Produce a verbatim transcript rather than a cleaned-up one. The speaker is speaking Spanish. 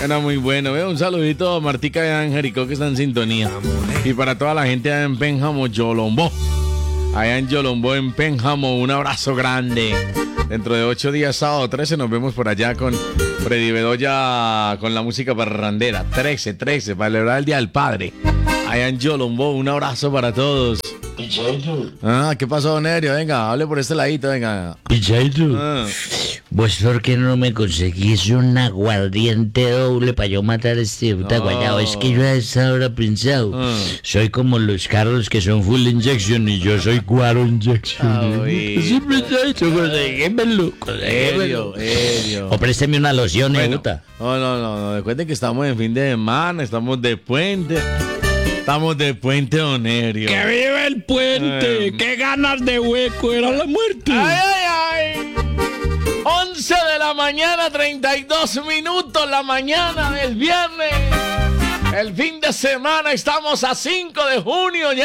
Era muy bueno. Veo un saludito a Martica de Angélico que está en sintonía. Y para toda la gente allá en Pénjamo, Yolombó. Allá en Yolombó, en Pénjamo, un abrazo grande. Dentro de ocho días, sábado trece, nos vemos por allá con Freddy Bedoya con la música parrandera. trece, trece, para celebrar el Día del Padre. Allá en Yolombó, un abrazo para todos. Pichaito. Ah, ¿qué pasó, Nerio? Venga, hable por este ladito, venga. Pichaito. Ah. ¿Vos por qué no me conseguís un aguardiente doble para yo matar a este puta No. guayabo? Es que yo a esa hora pensado, Ah. soy como los carros que son full injection y yo soy cuaro injection. Ay. Sí, Pichaito, conseguímelo, conseguímelo. Erio, Erio. O présteme una loción, Bueno, puta. no, no, no, no. Recuerden que estamos en fin de semana, estamos de puente. Estamos de puente, don Erio. ¡Que viva el puente! Eh. ¡Qué ganas de hueco! ¡Era la muerte! ¡Ay, ay, ay! once de la mañana, treinta y dos minutos, la mañana del viernes. El fin de semana, estamos a cinco de junio ya.